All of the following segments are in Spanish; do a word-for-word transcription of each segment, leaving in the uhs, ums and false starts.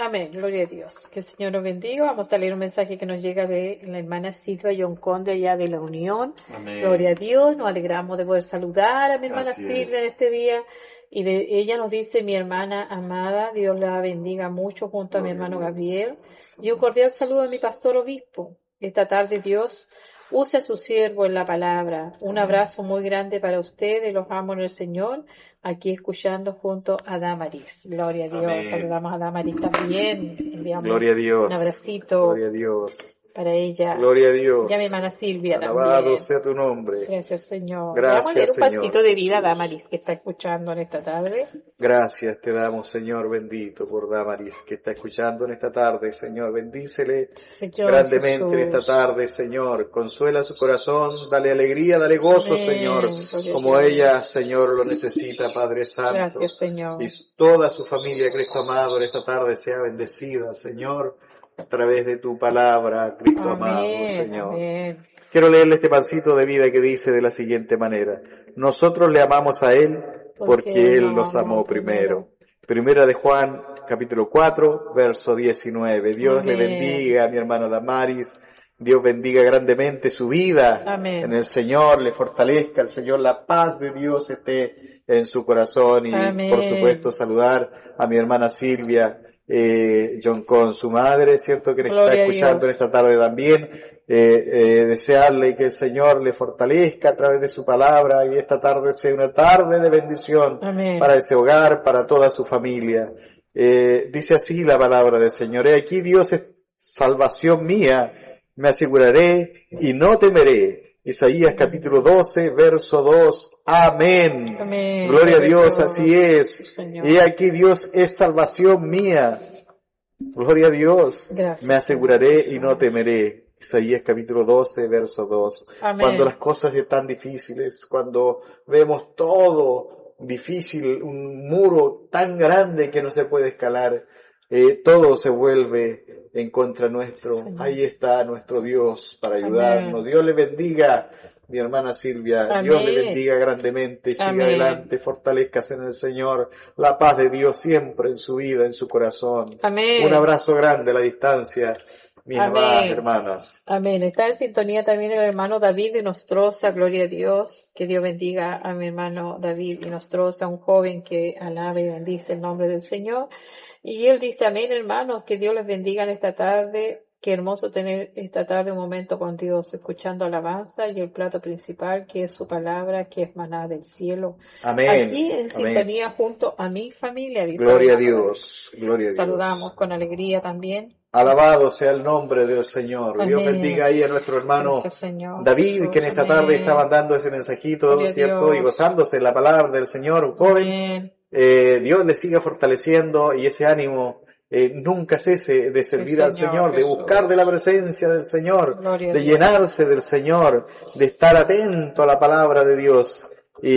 Amén, gloria a Dios. Que el Señor nos bendiga. Vamos a leer un mensaje que nos llega de la hermana Silvia John Conde, allá de la Unión. Amén. Gloria a Dios. Nos alegramos de poder saludar a mi hermana Así Silvia es. en este día. Y de, ella nos dice, mi hermana amada, Dios la bendiga mucho junto a mi Gloria hermano a Dios. Gabriel. Y un cordial saludo a mi pastor obispo. Esta tarde Dios use a su siervo en la palabra. Un abrazo muy grande para ustedes. Los amo en el Señor. Aquí escuchando junto a Damaris. Gloria a Dios. Amén. Saludamos a Damaris también. Enviamos Gloria a Dios. un abracito Gloria a Dios. para ella. Gloria a Dios. Y a mi hermana Silvia Alabado también. sea tu nombre. Gracias, Señor. Gracias, Vamos a leer un Señor pasito de vida a Jesús. Damaris, que está escuchando en esta tarde. Gracias te damos, Señor bendito, por Damaris, que está escuchando en esta tarde, Señor. Bendícele Señor grandemente en esta Jesús. tarde, Señor. Consuela su corazón, dale alegría, dale gozo, Amén. Señor. Gloria a Como Dios. ella, Señor, lo necesita, Padre Santo. Gracias, Señor. Y toda su familia, Cristo amado, en esta tarde sea bendecida, Señor, a través de tu palabra, Cristo amado, Amén. Señor. Amén. Quiero leerle este pancito de vida que dice de la siguiente manera. Nosotros le amamos a Él porque Él nos amó primero. Primera de Juan, capítulo cuatro, verso diecinueve. Dios Amén. le bendiga a mi hermana Damaris. Dios bendiga grandemente su vida Amén. en el Señor, le fortalezca el Señor, la paz de Dios esté en su corazón y Amén. por supuesto saludar a mi hermana Silvia eh, John con su madre, cierto que le está Gloria a escuchando en Dios. esta tarde también, eh, eh, desearle que el Señor le fortalezca a través de su palabra y esta tarde sea una tarde de bendición Amén. para ese hogar, para toda su familia. Eh, dice así la palabra del Señor: He aquí Dios es salvación mía, me aseguraré y no temeré. Isaías capítulo doce, verso dos. Amén. Amén. Gloria a Gloria a Dios, Dios. así es. Señor. He aquí Dios es salvación mía. Gloria a Dios. Gracias, Me aseguraré Señor. y no temeré. Isaías capítulo doce, verso dos. Amén. Cuando las cosas están difíciles, cuando vemos todo difícil, un muro tan grande que no se puede escalar, eh, todo se vuelve en contra nuestro. Señor. Ahí está nuestro Dios para ayudarnos. Amén. Dios le bendiga, mi hermana Silvia. Amén. Dios le bendiga grandemente. Siga Amén. adelante, fortalezcase en el Señor. La paz de Dios siempre en su vida, en su corazón. Amén. Un abrazo grande a la distancia, mis amadas Amén. hermanas. Amén. Está en sintonía también el hermano David Inostroza, gloria a Dios. Que Dios bendiga a mi hermano David Inostroza, un joven que alabe y bendice el nombre del Señor. Y él dice, amén, hermanos, que Dios les bendiga en esta tarde. Qué hermoso tener esta tarde un momento con Dios, escuchando alabanza y el plato principal, que es su palabra, que es maná del cielo. Amén. Aquí en Amén. sintonía junto a mi familia, dice Gloria a el hermano David. Dios. Gloria a Dios. Saludamos con alegría también. Alabado sea el nombre del Señor. Dios Amén. bendiga ahí a nuestro hermano Gracias, Señor David, Jesús. que en esta Amén. tarde está mandando ese mensajito, Gloria a ¿cierto? Y Dios. gozándose en la palabra del Señor, un joven. Amén. Eh, Dios le siga fortaleciendo y ese ánimo eh, nunca cese de El servir al Señor Señor, de Jesús. buscar de la presencia del Señor, Gloria a de Dios. llenarse del Señor, de estar atento a la palabra de Dios.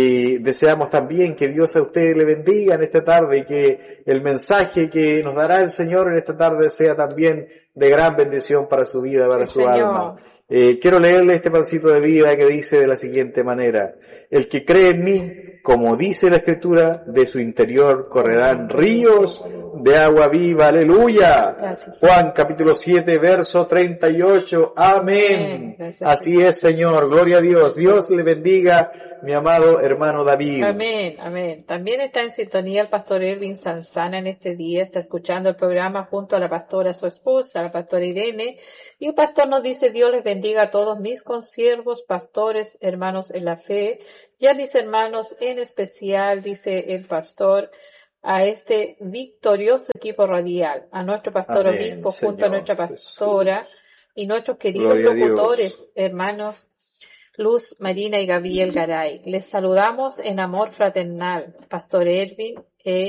Y deseamos también que Dios a usted le bendiga en esta tarde y que el mensaje que nos dará el Señor en esta tarde sea también de gran bendición para su vida, para El su Señor. alma. Eh, quiero leerle este pancito de vida que dice de la siguiente manera: El que cree en mí, como dice la Escritura, de su interior correrán ríos de agua viva. Aleluya. Gracias, Juan capítulo siete, verso treinta y ocho. Amén. Amén. Gracias, Así es, Señor. Gloria a Dios. Dios le bendiga, mi amado hermano David. Amén, amén. También está en sintonía el pastor Erwin Sanzana en este día, está escuchando el programa junto a la pastora, su esposa, la pastora Irene, y el pastor nos dice: Dios les bendiga a todos mis consiervos, pastores, hermanos en la fe, y a mis hermanos en especial, dice el pastor, a este victorioso equipo radial, a nuestro pastor Amén, obispo junto a Señor nuestra pastora Jesús. y nuestros queridos Gloria a Dios. locutores, hermanos Luz, Marina y Gabriel Garay. Les saludamos en amor fraternal, pastor Erwin, eh,